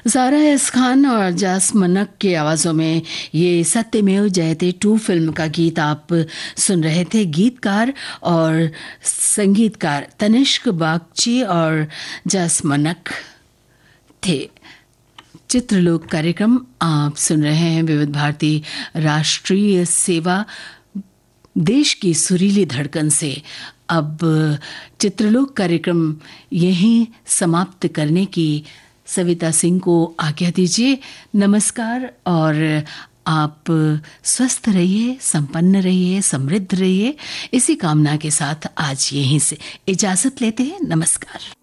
Zaara S Khan और जास मनक की आवाज़ों में ये सत्यमेव जयते 2 फिल्म का गीत आप सुन रहे थे। गीतकार और संगीतकार तनिष्क बागची और जास मनक थे। चित्रलोक कार्यक्रम आप सुन रहे हैं विविध भारती राष्ट्रीय सेवा, देश की सुरीली धड़कन से। अब चित्रलोक कार्यक्रम यहीं समाप्त करने की सविता सिंह को आज्ञा दीजिए। नमस्कार और आप स्वस्थ रहिए, संपन्न रहिए, समृद्ध रहिए, इसी कामना के साथ आज यहीं से इजाज़त लेते हैं। नमस्कार।